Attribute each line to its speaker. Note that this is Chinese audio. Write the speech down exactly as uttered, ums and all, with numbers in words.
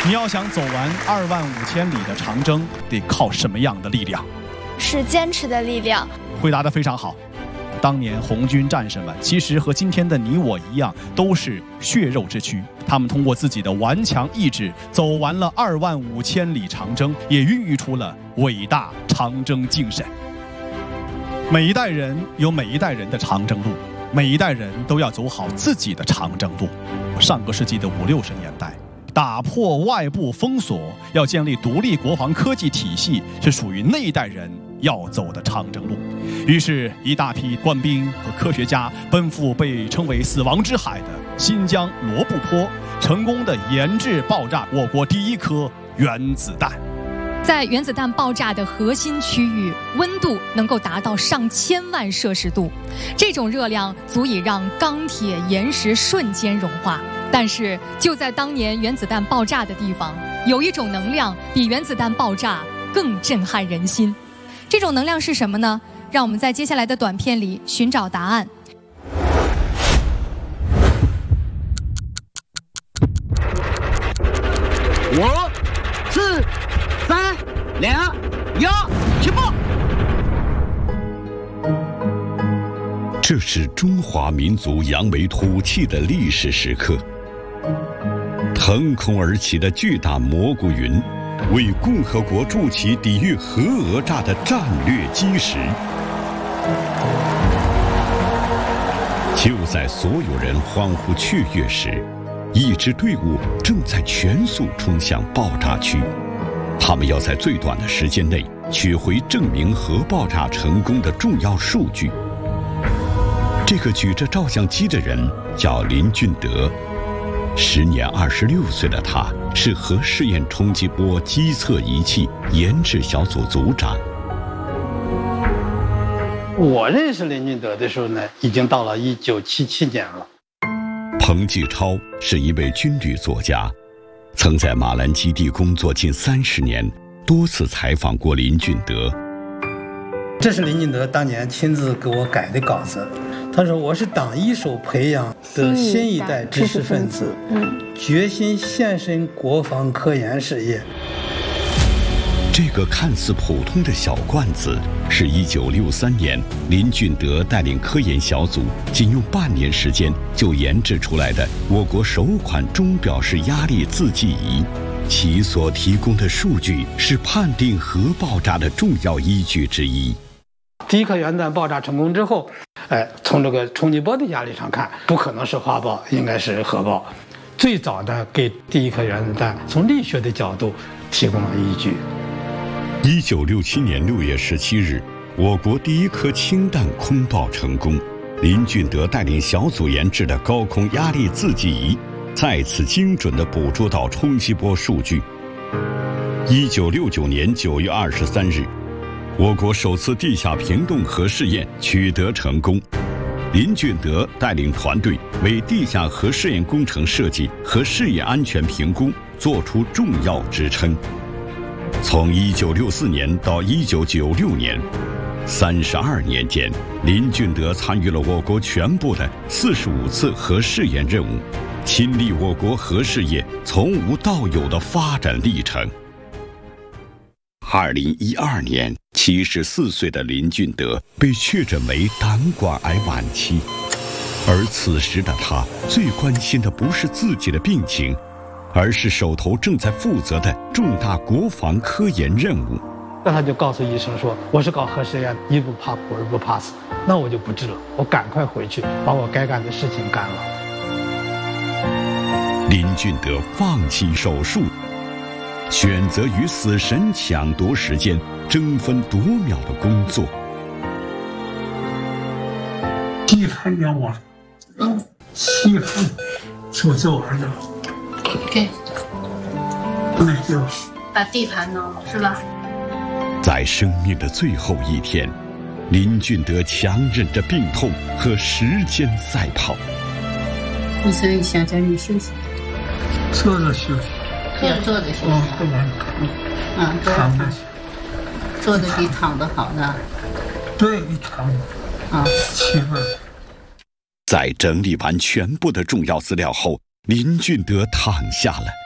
Speaker 1: 你要想走完二万五千里的长征，得靠什么样的力量？
Speaker 2: 是坚持的力量。
Speaker 1: 回答得非常好。当年红军战士们其实和今天的你我一样，都是血肉之躯。他们通过自己的顽强意志，走完了二万五千里长征，也孕育出了伟大长征精神。每一代人有每一代人的长征路，每一代人都要走好自己的长征路。上个世纪的五六十年代，打破外部封锁，要建立独立国防科技体系，是属于那一代人要走的长征路。于是，一大批官兵和科学家奔赴被称为“死亡之海”的新疆罗布泊，成功地研制爆炸我国第一颗原子弹。
Speaker 3: 在原子弹爆炸的核心区域，温度能够达到上千万摄氏度，这种热量足以让钢铁、岩石瞬间融化。但是，就在当年原子弹爆炸的地方，有一种能量比原子弹爆炸更震撼人心。这种能量是什么呢？让我们在接下来的短片里寻找答案。
Speaker 4: 五、四、三、两、一，起步！
Speaker 5: 这是中华民族扬眉吐气的历史时刻。腾空而起的巨大蘑菇云，为共和国筑起抵御核讹诈的战略基石。就在所有人欢呼雀跃时，一支队伍正在全速冲向爆炸区。他们要在最短的时间内取回证明核爆炸成功的重要数据。这个举着照相机的人叫林俊德，时年二十六岁的他是核试验冲击波基测仪器研制小组组长。
Speaker 6: 我认识林俊德的时候呢，已经到了一九七七年了。
Speaker 5: 彭继超是一位军旅作家，曾在马兰基地工作近三十年，多次采访过林俊德。
Speaker 6: 这是林俊德当年亲自给我改的稿子。他说：“我是党一手培养的新一代知识分子，嗯，决心献身国防科研事业。”
Speaker 5: 这个看似普通的小罐子，是一九六三年林俊德带领科研小组仅用半年时间就研制出来的我国首款钟表式压力自计仪，其所提供的数据是判定核爆炸的重要依据之一。
Speaker 6: 第一颗原子弹爆炸成功之后，哎，从这个冲击波的压力上看，不可能是花爆，应该是核爆。最早的给第一颗原子弹从力学的角度提供了依据。
Speaker 5: 一九六七年六月十七日，我国第一颗氢弹空爆成功。林俊德带领小组研制的高空压力自计仪，再次精准地捕捉到冲击波数据。一九六九年九月二十三日，我国首次地下平动核试验取得成功。林俊德带领团队为地下核试验工程设计和试验安全评估作出重要支撑。从一九六四年到一九九六年，三十二年间，林俊德参与了我国全部的四十五次核试验任务，亲历我国核事业从无到有的发展历程。二零一二年，七十四岁的林俊德被确诊为胆管癌晚期，而此时的他最关心的不是自己的病情，而是手头正在负责的重大国防科研任务。
Speaker 6: 那他就告诉医生说：“我是搞核试验，一不怕苦，二不怕死，那我就不治了，我赶快回去把我该干的事情干了。”
Speaker 5: 林俊德放弃手术，选择与死神抢夺时间、争分夺秒的工作。
Speaker 7: 地盘让我七分就做完了。
Speaker 8: 给，
Speaker 7: 那就
Speaker 8: 把地盘弄了，是吧？
Speaker 5: 在生命的最后一天，林俊德强忍着病痛和时间赛跑。
Speaker 8: 医生想叫你休息，
Speaker 7: 坐着休息，
Speaker 8: 要坐着休息，
Speaker 7: 不然
Speaker 8: 嗯，
Speaker 7: 躺着，
Speaker 8: 坐着比躺着好呢。
Speaker 7: 对，比躺着
Speaker 8: 啊，
Speaker 7: 七分。
Speaker 5: 在整理完全部的重要资料后，林俊德躺下了。